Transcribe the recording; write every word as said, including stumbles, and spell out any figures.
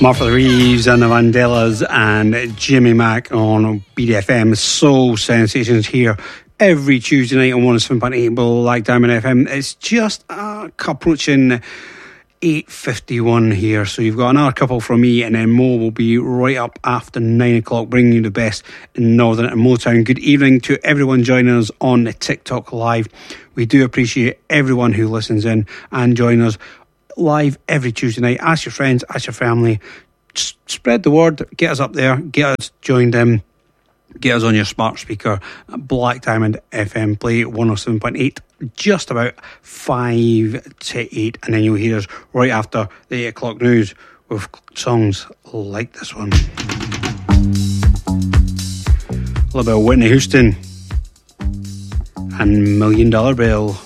Martha Reeves and the Vandellas and Jimmy Mack on B D F M. Soul Sensations here every Tuesday night on one oh seven point eight Black Diamond F M. It's just uh, approaching eight fifty-one here, so you've got another couple from me, and then Mo will be right up after nine o'clock bringing you the best in Northern and Motown. Good evening to everyone joining us on TikTok Live. We do appreciate everyone who listens in and join us live every Tuesday night. Ask your friends, ask your family, S- spread the word, get us up there, get us joined in, get us on your smart speaker. Black Diamond F M, play one oh seven point eight, just about five to eight, and then you'll hear us right after the eight o'clock news with songs like this one. A little bit of Whitney Houston and Million Dollar Bill.